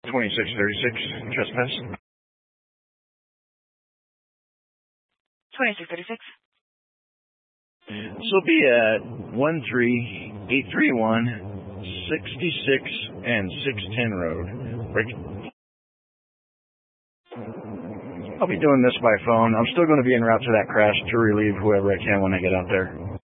2636, trespass. 2636. This will be at 13831 66 and 610 Road. I'll be doing this by phone. I'm still going to be en route to that crash to relieve whoever I can when I get out there.